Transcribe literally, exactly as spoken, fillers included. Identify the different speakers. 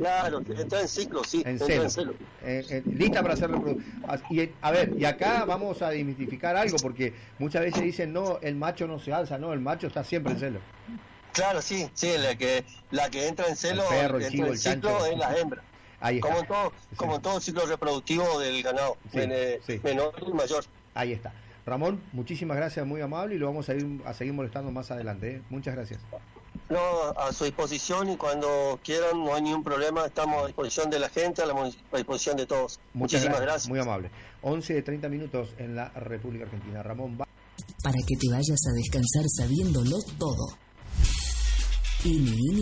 Speaker 1: Claro, entra en ciclo, sí.
Speaker 2: En
Speaker 1: entra
Speaker 2: celo.
Speaker 1: en celo.
Speaker 2: Eh, eh, lista para hacer reproducción. Y, a ver, y acá vamos a desmitificar algo, porque muchas veces dicen, no, el macho no se alza, no, el macho está siempre en celo.
Speaker 1: Claro, sí, sí, la que la que entra en celo,
Speaker 2: El perro, el
Speaker 1: entra
Speaker 2: chivo,
Speaker 1: en
Speaker 2: el
Speaker 1: ciclo
Speaker 2: chancho.
Speaker 1: es la hembra.
Speaker 2: Ahí está.
Speaker 1: Como en todo,
Speaker 2: Sí.
Speaker 1: como en todo ciclo reproductivo del ganado,
Speaker 2: Sí,
Speaker 1: en,
Speaker 2: sí.
Speaker 1: menor y mayor.
Speaker 2: Ahí está. Ramón, muchísimas gracias, muy amable, y lo vamos a ir a seguir molestando más adelante, ¿eh? Muchas gracias.
Speaker 1: No, a su disposición, y cuando quieran no hay ningún problema, estamos a disposición de la gente, a la a disposición de todos.
Speaker 2: Muchas
Speaker 1: Muchísimas
Speaker 2: gracias,
Speaker 1: gracias.
Speaker 2: muy amable. once de treinta minutos en la República Argentina. Ramón va.
Speaker 3: Para que te vayas a descansar sabiéndolo todo. N N